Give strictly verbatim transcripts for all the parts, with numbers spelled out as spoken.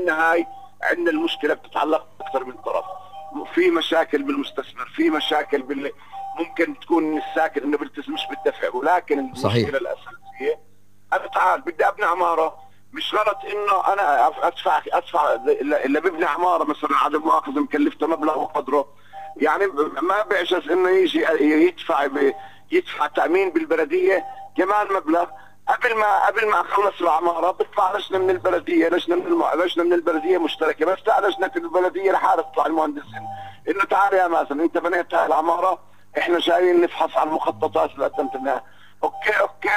ان هاي عندنا المشكله بتتعلق اكثر من طرف. في مشاكل بالمستثمر، في مشاكل بال ممكن تكون الساكن انه بيلتزمش بالدفع، ولكن المشكله صحيح. الاساسيه انا تعال بدي ابني عماره، مش غلط انه انا ادفع ادفع اللي ببني عماره مثلا عدم مؤاخذه مكلفته مبلغ وقدره، يعني ما بيعجز انه يجي يدفع يدفع تامين بالبلديه كمان مبلغ قبل ما قبل ما اخلص العماره. بيطلع لجنه من البلديه، لجنه من الم... لجنه من البلديه مشتركه، بس لا لجنه البلديه لحالها تطلع المهندسين انه تعال يا مازن انت بنيت هاي العماره، احنا جايين نفحص على المخططات اللي قدمت لنا. اوكي اوكي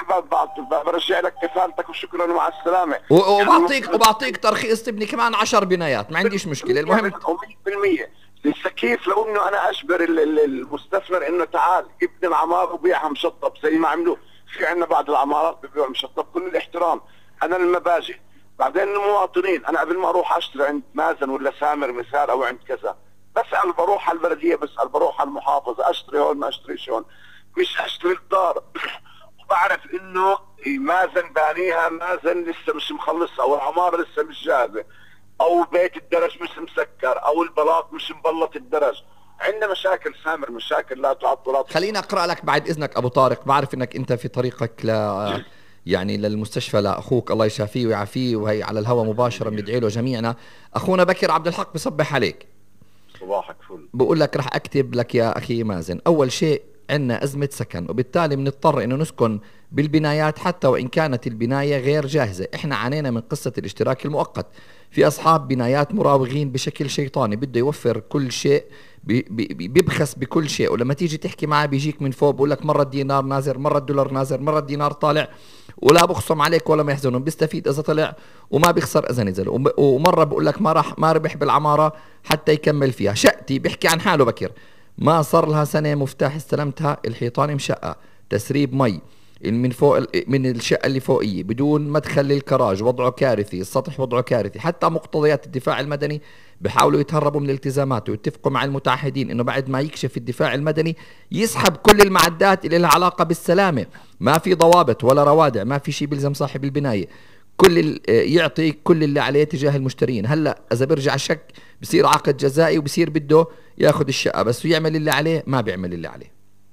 برجع لك كفالتك وشكرا ومع السلامه. وبعطيك يعني وبعطيك ترخيص تبني كمان عشر بنايات، ما عنديش مشكله. المهم مية بالمية. لسه كيف لو انه انا اجبر المستثمر انه تعال ابني العماره وبيعها مشطب زي ما عملوا في عندنا بعض العمارات ببيعوا مشطب. كل الاحترام، انا لما باجي بعدين المواطنين، انا قبل ما اروح اشتري عند مازن ولا سامر مثال او عند كذا بسال، بروح على البلديه بسال، بروح على المحافظه اشتري هون ما اشتريش هون، مش اشتري الدار وبعرف انه مازن بانيها، مازن لسه مش مخلصها، او العماره لسه مش جاهزه، او بيت الدرج مش مسكر، او البلاط مش مبلط الدرج. عندنا مشاكل سامر، مشاكل لا تعد ولا تحصى. خليني اقرا لك بعد اذنك ابو طارق، بعرف انك انت في طريقك ل يعني للمستشفى لاخوك الله يشافيه ويعافيه، وهي على الهواء مباشره بندعي له جميعنا. اخونا بكر عبد الحق بصبح عليك. صباحك فل. بقول لك رح اكتب لك يا اخي مازن، اول شيء عندنا أزمة سكن، وبالتالي بنضطر إنه نسكن بالبنايات حتى وإن كانت البناية غير جاهزة. إحنا عانينا من قصة الاشتراك المؤقت، في أصحاب بنايات مراوغين بشكل شيطاني، بده يوفر كل شيء، بي بي بيبخس بكل شيء، ولما تيجي تحكي معه بيجيك من فوق بقول لك مرة الدينار نازل، مرة الدولار نازل، مرة الدينار طالع، ولا بخصم عليك ولا ما يحزنون، بيستفيد إذا طلع وما بيخسر إذا نزل. ومرة بقول لك ما راح ما ربح بالعمارة حتى يكمل فيها. شأتي بيحكي عن حاله بكر، ما صار لها سنة مفتاح استلمتها، الحيطان مشقة، تسريب مي من فوق من الشقة اللي فوقية، بدون مدخل للكراج، وضعه كارثي، السطح وضعه كارثي. حتى مقتضيات الدفاع المدني بحاولوا يتهربوا من الالتزامات ويتفقوا مع المتعهدين انه بعد ما يكشف الدفاع المدني يسحب كل المعدات اللي لها علاقة بالسلامة. ما في ضوابط ولا روادع، ما في شيء بيلزم صاحب البناية، كل يعطي كل اللي عليه تجاه المشترين. هلا اذا بيرجع شك بصير عقد جزائي وبصير بده ياخذ الشقة، بس يعمل اللي عليه ما بيعمل اللي عليه.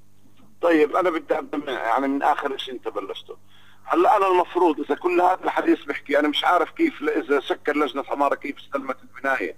طيب انا بدي ابدا يعني من اخر شيء انت بلشته. هلا انا المفروض اذا كل هذا الحديث بحكي انا مش عارف كيف اذا شكل لجنه عماره كيف استلمت البنايه.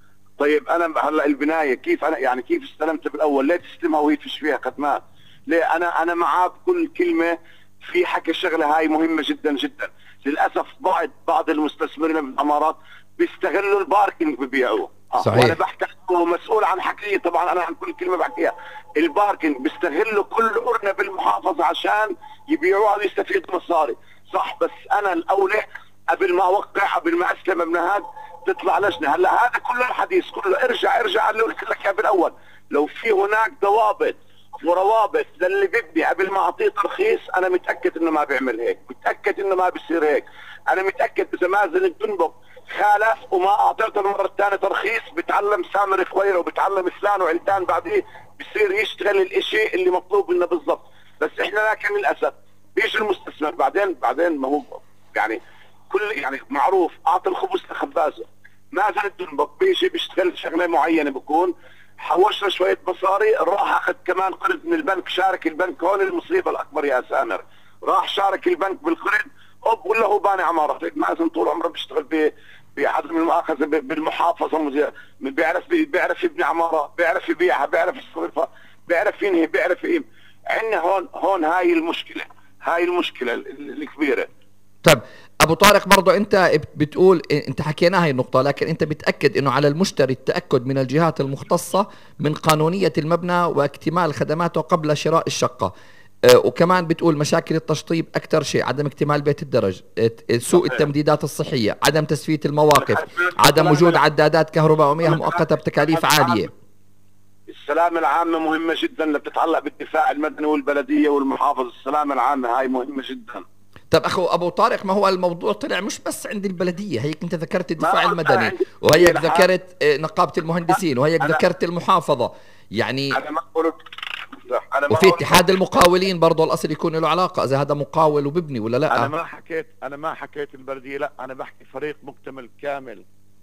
طيب انا هلا البنايه كيف انا يعني كيف استلمت بالاول؟ ليه تستلمها وهي فيش فيها خدمات؟ ليه انا انا معاه بكل كلمه في حكي شغله هاي مهمه جدا جدا. للاسف بعض بعض المستثمرين بالعمارات بيستغلوا الباركينج ببيعوه. صحيح. وانا بحكي هو مسؤول عن حكي، طبعا انا عن كل كلمه بحكيها. الباركينج بيستغلوا كل قرنه بالمحافظه عشان يبيعوها ويستفيدوا مصاري، صح؟ بس انا الاولى قبل ما اوقع قبل ما اسلم ابن هاد تطلع لجنه. هلا هذا كله الحديث كله ارجع ارجع اللي قلت لك اياه بالاول. لو في هناك ضوابط وروابط للي بيبني قبل ما اعطيه ترخيص انا متاكد انه ما بيعمل هيك، متاكد انه ما بيصير هيك. انا متاكد اذا مازن الدنبق خالف وما اعطيته المره الثانيه ترخيص بتعلم سامر خويره وبتعلم فلان وعلتان بعديه بصير يشتغل الاشي اللي مطلوب منه بالضبط. بس احنا لكن للاسف بيجي المستثمر بعدين بعدين ما هو يعني كل يعني معروف اعطي الخبز لخبازه. مازن الدنبق بيجي بيشتغل شغله معينه، بكون حوش له شويه مصاري، راح اخذ كمان قرض من البنك، شارك البنك. هون المصيبه الاكبر يا سامر، راح شارك البنك بالقرض اوب ولا هو باني عماره. مازن طول عمره بيشتغل بعدم المؤاخذه بالمحافظه، بيعرف بيعرف يبني عماره، بيعرف يبيعها، بيعرف يصرفها، بيعرف ينهي، بيعرف يقيم. عندنا هون هون هاي المشكله، هاي المشكله الكبيره. طيب ابو طارق برضه انت بتقول انت حكينا هاي النقطه، لكن انت بتاكد انه على المشتري التاكد من الجهات المختصه من قانونيه المبنى واكتمال خدماته قبل شراء الشقه. أه وكمان بتقول مشاكل التشطيب اكثر شيء، عدم اكتمال بيت الدرج، سوء التمديدات الصحيه، عدم تسفيه المواقف، عدم وجود عدادات كهرباء ومياه مؤقته بتكاليف عاليه. السلامه العامه مهمه جدا اللي بتتعلق بالدفاع المدني والبلديه والمحافظ. السلامه العامه هاي مهمه جدا. طب اخو ابو طارق، ما هو الموضوع طلع مش بس عند البلديه، هيك انت ذكرت الدفاع المدني، وهيك ذكرت نقابه المهندسين، وهيك ذكرت المحافظه يعني. انا ما قلت أنا وفي اتحاد المقاولين برضه الاصل يكون له علاقه اذا هذا مقاول وببني ولا لا. انا ما حكيت انا ما حكيت البلديه، لا انا بحكي فريق مكتمل كامل